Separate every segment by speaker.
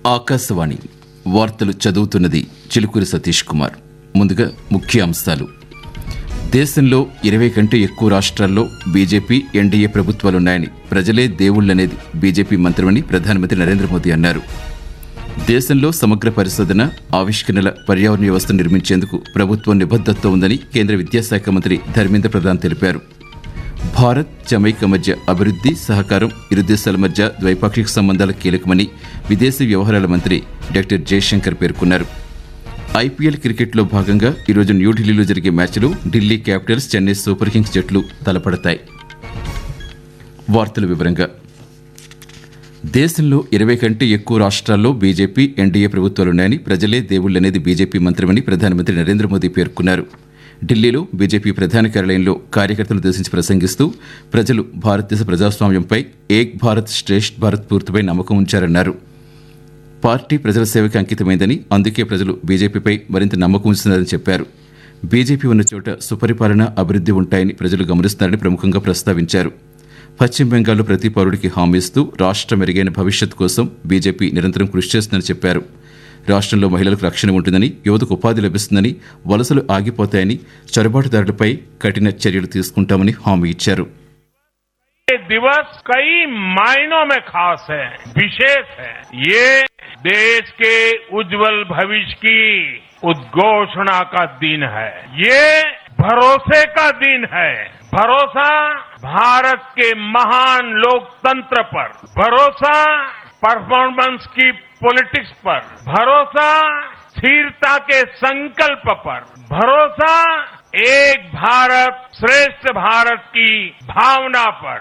Speaker 1: ఆకాశవాణి వార్తలు చదువుతున్నది చిలుకూరి సతీష్ కుమార్. ముందుగా ముఖ్య అంశాలు. దేశంలో 20 కంటే ఎక్కువ రాష్ట్రాల్లో బీజేపీ, ఎన్డీఏ ప్రభుత్వాలున్నాయని, ప్రజలే దేవుళ్లనేది బీజేపీ మంత్రమని ప్రధానమంత్రి నరేంద్ర మోదీ అన్నారు. దేశంలో సమగ్ర పరిశోధన, ఆవిష్కరణల పర్యావరణ వ్యవస్థను నిర్మించేందుకు ప్రభుత్వం నిబద్ధతతో ఉందని కేంద్ర విద్యాశాఖ మంత్రి ధర్మేంద్ర ప్రధాన్ తెలిపారు. భారత్, జమైకా మధ్య అభివృద్ధి, సహకారం, ఇరు దేశాల మధ్య ద్వైపాక్షిక సంబంధాలు కీలకమని విదేశీ వ్యవహారాల మంత్రి డాక్టర్ జయశంకర్ పేర్కొన్నారు. ఐపీఎల్ క్రికెట్లో భాగంగా ఈరోజు న్యూఢిల్లీలో జరిగే మ్యాచ్లో Delhi Capitals, Chennai super Kings జట్లు తలపడతాయి. వార్తల వివరంగా. దేశంలో 20 కంటే ఎక్కువ రాష్ట్రాల్లో బీజేపీ, ఎన్డీఏ ప్రభుత్వాలున్నాయని, ప్రజలే దేవుళ్లనేది బీజేపీ మంత్రమని ప్రధానమంత్రి నరేంద్ర మోదీ పేర్కొన్నారు. ఢిల్లీలో బీజేపీ ప్రధాన కార్యాలయంలో కార్యకర్తలను ఉద్దేశించి ప్రసంగిస్తూ ప్రజలు భారతదేశ ప్రజాస్వామ్యంపై, ఏక్ భారత్ శ్రేష్ఠ్ భారత్ పూర్తిపై నమ్మకం ఉంచారన్నారు. పార్టీ ప్రజల సేవకి అంకితమైందని, అందుకే ప్రజలు బీజేపీపై మరింత నమ్మకం ఉంచుతున్నారని చెప్పారు. బీజేపీ ఉన్న చోట సుపరిపాలన, అభివృద్ధి ఉంటాయని ప్రజలు గమనిస్తున్నారని ప్రముఖంగా ప్రస్తావించారు. పశ్చిమ బెంగాల్లో ప్రతి పౌరుడికి హామీ ఇస్తూ రాష్ట్ర మెరుగైన భవిష్యత్తు కోసం బీజేపీ నిరంతరం కృషి చేస్తుందని చెప్పారు. రాష్ట్రంలో మహిళలకు రక్షణ ఉంటుందని, యువతకు ఉపాధి లభిస్తుందని, వలసలు ఆగిపోతాయని, చొరబాటుదారులపై కఠిన చర్యలు తీసుకుంటామని హామీ ఇచ్చారు.
Speaker 2: ये दिवस कई मायनों में खास है, विशेष है. ये देश के उज्जवल भविष्य की उद्घोषणा का दिन है. ये भरोसे का दिन है. भरोसा भारत के महान लोकतंत्र पर, भरोसा परफॉर्मेंस की पॉलिटिक्स पर, भरोसा स्थिरता के संकल्प पर, भरोसा एक भारत श्रेष्ठ भारत की भावना पर.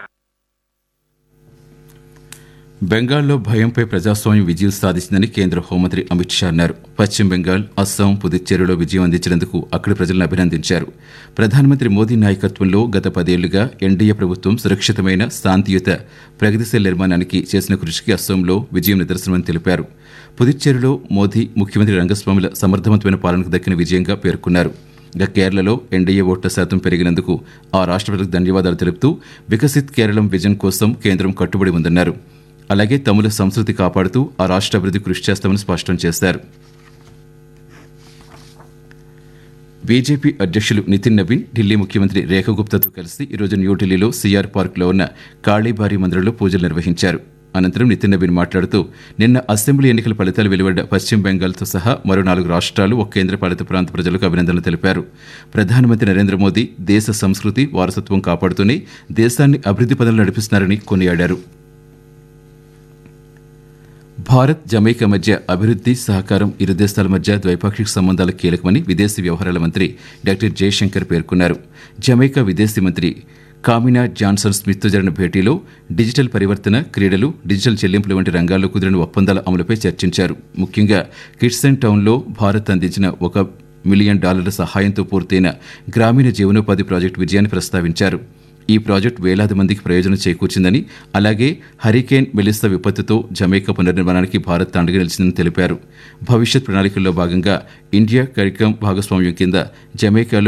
Speaker 1: బెంగాల్లో భయంపై ప్రజాస్వామ్యం విజయం సాధించిందని కేంద్ర హోంమంత్రి అమిత్ షా అన్నారు. పశ్చిమ బెంగాల్, అస్సాం, పుదుచ్చేరిలో విజయం అందించినందుకు అక్కడి ప్రజలను అభినందించారు. ప్రధానమంత్రి మోదీ నాయకత్వంలో గత 10 ఏళ్లుగా ఎన్డీఏ ప్రభుత్వం సురక్షితమైన, శాంతియుత, ప్రగతిశీల నిర్మాణానికి చేసిన కృషికి అస్సాంలో విజయం నిదర్శనమని తెలిపారు. పుదుచ్చేరిలో మోదీ, ముఖ్యమంత్రి రంగస్వామిల సమర్థవంతమైన పాలనకు దక్కిన విజయంగా పేర్కొన్నారు. ఇక కేరళలో ఎన్డీఏ ఓట్ల శాతం పెరిగినందుకు ఆ రాష్ట్ర ప్రజలకు ధన్యవాదాలు తెలుపుతూ వికసిత్ కేరళం విజన్ కోసం కేంద్రం కట్టుబడి ఉందన్నారు. అలాగే తమిళ సంస్కృతి కాపాడుతూ ఆ రాష్ట్ర అభివృద్ధి కృషి చేస్తామని స్పష్టం చేశారు. బీజేపీ అధ్యక్షులు నితిన్ నవీన్ ఢిల్లీ ముఖ్యమంత్రి రేఖా గుప్తాతో కలిసి ఈరోజు న్యూఢిల్లీలో సిఆర్ పార్క్లో ఉన్న కాళీబారి మందిరంలో పూజలు నిర్వహించారు. అనంతరం నితిన్ నవీన్ మాట్లాడుతూ నిన్న అసెంబ్లీ ఎన్నికల ఫలితాలు వెలువడ్డ పశ్చిమ బెంగాల్తో సహా మరో 4 రాష్ట్రాలు, ఒక కేంద్రపాలిత ప్రాంత ప్రజలకు అభినందనలు తెలిపారు. ప్రధానమంత్రి నరేంద్ర మోదీ దేశ సంస్కృతి, వారసత్వం కాపాడుతూనే దేశాన్ని అభివృద్ధి పదంలో నడిపిస్తున్నారని కొనియాడారు. భారత్, జమైకా మధ్య అభివృద్ధి, సహకారం, ఇరు దేశాల మధ్య ద్వైపాక్షిక సంబంధాలు కీలకమని విదేశీ వ్యవహారాల మంత్రి డాక్టర్ జయశంకర్ పేర్కొన్నారు. జమైకా విదేశీ మంత్రి కామినా జాన్సన్ స్మిత్తో జరిగిన భేటీలో డిజిటల్ పరివర్తన, క్రీడలు, డిజిటల్ చెల్లింపులు వంటి రంగాల్లో కుదిరిన ఒప్పందాల అమలుపై చర్చించారు. ముఖ్యంగా కిడ్సన్ టౌన్లో భారత్ అందించిన $1 మిలియన్ సహాయంతో పూర్తయిన గ్రామీణ జీవనోపాధి ప్రాజెక్టు విజయాన్ని ప్రస్తావించారు. ఈ ప్రాజెక్టు వేలాది మందికి ప్రయోజనం చేకూర్చిందని, అలాగే హరికేన్ మెలిస్సా విపత్తుతో జమైకా పునర్నిర్మాణానికి భారత్ అండగా నిలిచిందని తెలిపారు. భవిష్యత్ ప్రణాళికల్లో భాగంగా ఇండియా కార్యక్రమం భాగస్వామ్యం కింద జమైకాలో